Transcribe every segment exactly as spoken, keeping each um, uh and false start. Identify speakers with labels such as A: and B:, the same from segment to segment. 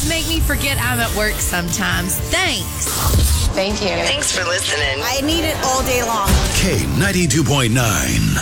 A: guys make me forget I'm at work sometimes. Thanks.
B: Thank you.
C: Thanks for listening.
D: I need it all day long.
E: K ninety-two point nine.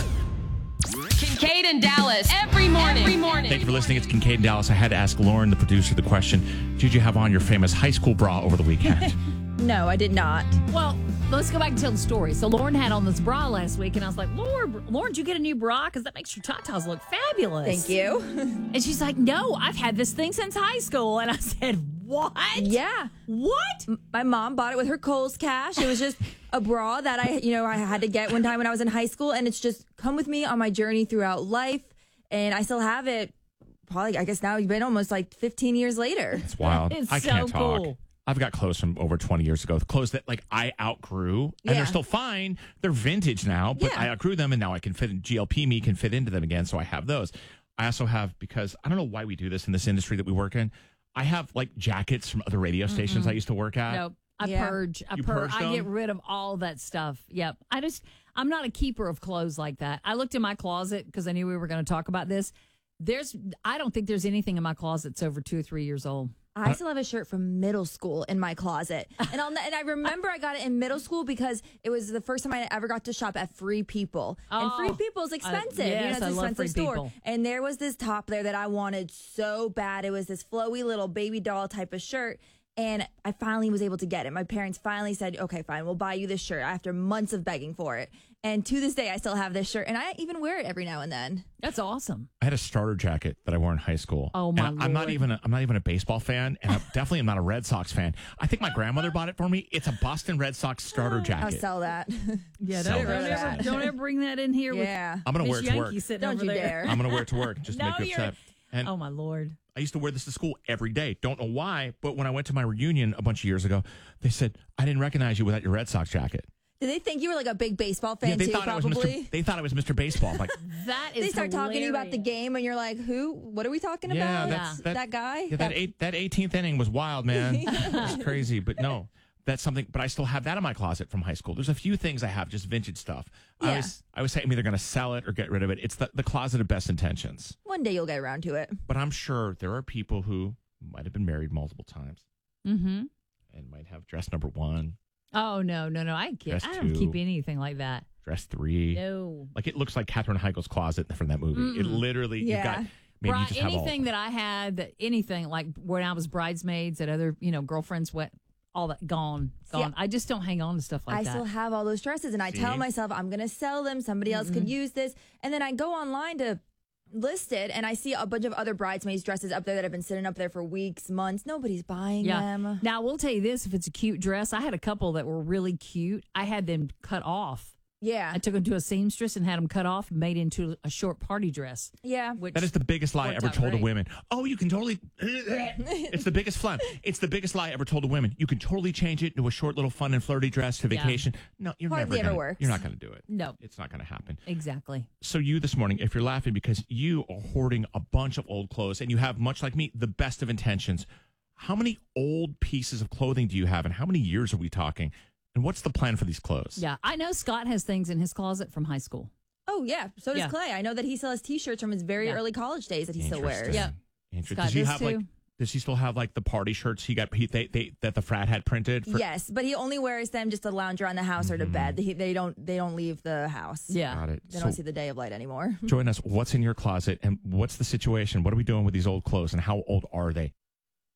F: Kincaid and Dallas every morning. Every morning.
G: Thank you for listening. It's Kincaid and Dallas. I had to ask Lauren, the producer, the question: did you have on your famous high school bra over the weekend?
D: No, I did not.
F: Well, let's go back and tell the story. So Lauren had on this bra last week, and I was like, Lauren, Lauren, did you get a new bra? Because that makes your tatas look fabulous.
D: Thank you.
F: And she's like, no, I've had this thing since high school. And I said, what?
D: Yeah.
F: What?
D: M- My mom bought it with her Kohl's cash. It was just a bra that I, you know, I had to get one time when I was in high school, and it's just come with me on my journey throughout life, and I still have it. Probably, I guess now it's been almost like fifteen years later.
G: It's wild.
F: It's
G: I can't
F: so
G: talk.
F: cool.
G: I've got clothes from over twenty years ago. The clothes that like I outgrew, and
D: Yeah.
G: they're still fine. They're vintage now, but
D: Yeah.
G: I outgrew them, and now I can fit in. G L P me can fit into them again, so I have those. I also have, because I don't know why we do this in this industry that we work in. I have like jackets from other radio stations I used to work at.
F: No, I
D: Yeah.
F: purge. I
G: You
F: purge.
G: purge
F: I get
G: them?
F: rid of all that stuff. Yep. I just, I'm not a keeper of clothes like that. I looked in my closet because I knew we were going to talk about this. There's, I don't think there's anything in my closet that's over two or three years old.
D: I still have a shirt from middle school in my closet, and I'll, and I remember I got it in middle school because it was the first time I ever got to shop at Free People, and
F: Oh,
D: Free People is expensive.
F: I-
D: you know,
F: yes,
D: it's
F: I
D: an
F: love
D: expensive
F: Free
D: store.
F: People.
D: And there was this top there that I wanted so bad. It was this flowy little baby doll type of shirt. And I finally was able to get it. My parents finally said, okay, fine, we'll buy you this shirt after months of begging for it. And to this day, I still have this shirt, and I even wear it every now and then.
F: That's awesome.
G: I had a starter jacket that I wore in high school.
F: Oh, my
G: and I'm not
F: Lord.
G: even a, I'm not even a baseball fan, and I definitely am not a Red Sox fan. I think my grandmother bought it for me. It's a Boston Red Sox starter
D: I'll
G: jacket.
D: sell that.
F: Yeah,
G: Sell
F: don't, don't,
G: that.
F: ever, don't ever bring that in here.
D: Yeah.
G: I'm gonna
F: with
G: wear
F: Miss
G: it to work.
F: Yankee sitting
D: Don't
F: over
D: you
F: there.
D: dare.
G: I'm gonna wear it to work just to
F: No,
G: make you
F: you're-
G: upset. And
F: Oh, my Lord.
G: I used to wear this to school every day. Don't know why, but when I went to my reunion a bunch of years ago, they said I didn't recognize you without your Red Sox jacket.
D: Did they think you were like a big baseball fan
G: yeah, they
D: too,
G: thought I was
D: probably?
G: Mister They thought I was Mister Baseball. I'm like,
F: That is
D: They start talking to you about the
F: hilarious.
D: game, and you're like, "Who? What are we talking
G: yeah,
D: about?
G: that's,
D: that,
G: that,
D: guy?
G: Yeah, that eight, that eighteenth inning was wild, man. It was crazy, but no. That's something, but I still have that in my closet from high school. There's a few things I have, just vintage stuff. I
D: Yeah.
G: always, I always say I'm either going to sell it or get rid of it. It's the, the closet of best intentions.
D: One day you'll get around to it."
G: But I'm sure there are people who might have been married multiple times
F: Mm-hmm.
G: and might have dress number one,
F: Oh, no, no, no. I, keep,
G: Dress
F: I don't
G: two.
F: keep anything like that.
G: dress three.
F: No.
G: Like it looks like Katherine Heigl's closet from that movie. It literally, you've
D: Yeah.
G: got, maybe
F: Bri-
G: you just have all.
F: anything that I had, that anything like when I was bridesmaids that other, you know, girlfriends went, all that gone, gone.
D: See,
F: I just don't hang on to stuff like
D: I
F: that.
D: still have all those dresses, and I tell
G: See?
D: myself I'm going to sell them. Somebody else could use this, and then I go online to list it, and I see a bunch of other bridesmaids dresses up there that have been sitting up there for weeks, months. Nobody's buying
F: yeah.
D: them.
F: Now, we'll tell you this, if it's a cute dress, I had a couple that were really cute. I had them cut off.
D: Yeah,
F: I took them to a seamstress and had them cut off and made into a short party dress.
D: yeah.
F: Which
G: That is the biggest lie
F: worked
G: ever
F: out
G: told to
F: great.
G: women. Oh, you can totally. It's the biggest fun. It's the biggest lie ever told to women. You can totally change it into a short little fun and flirty dress to
F: Yeah.
G: vacation. No, you're
D: Hardly
G: never
D: ever
G: gonna,
D: works.
G: You're not going to do it.
F: No.
G: It's not going to happen.
F: Exactly.
G: So you this morning, if you're laughing because you are hoarding a bunch of old clothes and you have, much like me, the best of intentions, how many old pieces of clothing do you have and how many years are we talking? And what's the plan for these clothes?
F: Yeah. I know Scott has things in his closet from high school.
D: Oh, yeah. So does
F: Yeah.
D: Clay. I know that he still has T-shirts from his very
F: Yeah.
D: early college days that he still wears.
G: Interesting.
F: Yeah.
G: Interesting.
F: Scott
G: Does he
F: does
G: have like?
F: too.
G: Does he still have like the party shirts he got? He, they, they that the frat had printed. For,
D: Yes, but he only wears them just to lounge around the house or to bed. They, they don't. They don't leave the house.
F: Yeah.
G: Got it.
D: They
G: So
D: don't see the day of light anymore.
G: join us. What's in your closet and what's the situation? What are we doing with these old clothes and how old are they?